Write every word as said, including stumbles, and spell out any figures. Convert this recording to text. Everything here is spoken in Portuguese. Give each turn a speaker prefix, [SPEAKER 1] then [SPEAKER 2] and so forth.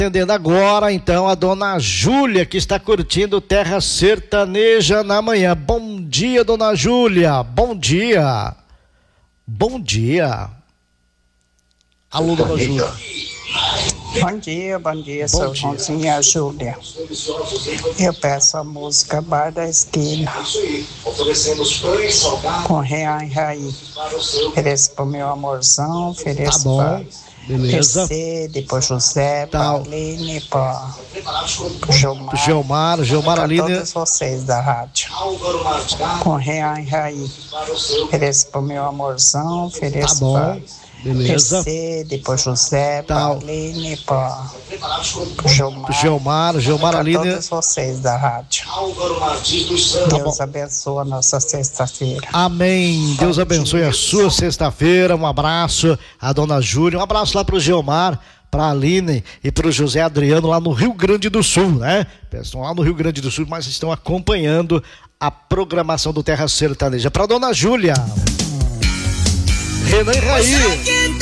[SPEAKER 1] Atendendo agora, então, a dona Júlia, que está curtindo Terra Sertaneja na manhã. Bom dia, dona Júlia. Bom dia. Bom dia. Alô, dona Júlia.
[SPEAKER 2] Bom dia, bom dia, bom sou Joãozinha Júlia. Eu peço a música Bar da Esquina, com Real e Raí. Ofereço pro meu amorzão, ofereço
[SPEAKER 1] tá bom.
[SPEAKER 2] pra
[SPEAKER 1] Beleza.
[SPEAKER 2] Mercedes, pro José,
[SPEAKER 1] Tá.
[SPEAKER 2] pra Aline, pra Gilmar.
[SPEAKER 1] Gilmar, Gilmar,
[SPEAKER 2] pra
[SPEAKER 1] Aline.
[SPEAKER 2] todos vocês da rádio. Com Real e Raí. Ofereço pro meu amorzão, ofereço
[SPEAKER 1] Tá bom.
[SPEAKER 2] pra
[SPEAKER 1] Beleza.
[SPEAKER 2] Mercedes, pro José,
[SPEAKER 1] Tá.
[SPEAKER 2] pra Aline, pra Gilmar.
[SPEAKER 1] Gilmar, Gilmar,
[SPEAKER 2] pra
[SPEAKER 1] Aline.
[SPEAKER 2] todos vocês da rádio.
[SPEAKER 1] Tá
[SPEAKER 2] Deus
[SPEAKER 1] bom.
[SPEAKER 2] abençoe a nossa sexta-feira.
[SPEAKER 1] Amém. Deus abençoe a sua sexta-feira. Um abraço à dona Júlia. Um abraço lá pro Gilmar, pra Aline e pro José Adriano lá no Rio Grande do Sul, né? Estão lá no Rio Grande do Sul, mas estão acompanhando a programação do Terra Sertaneja. Pra dona Júlia. Renan e Raí.